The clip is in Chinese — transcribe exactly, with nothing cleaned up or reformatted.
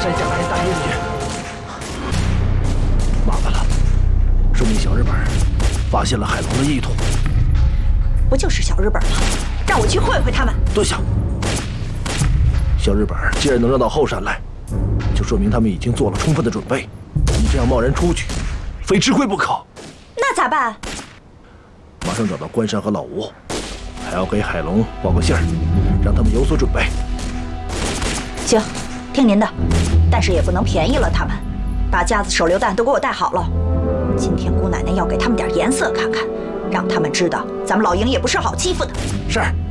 山下来大英女，麻烦了，说明小日本发现了海龙的意图。 不就是小日本吗？让我去会会他们。 蹲下。小日本既然能让到后山来，就说明他们已经做了充分的准备。你这样贸然出去，非吃亏不可。 那咋办？ 马上找到关山和老吴，还要给海龙报个信儿，让他们有所准备。 行，听您的，但是也不能便宜了他们，把夹子手榴弹都给我带好了。今天姑奶奶要给他们点颜色看看，让他们知道咱们老营也不是好欺负的。 是。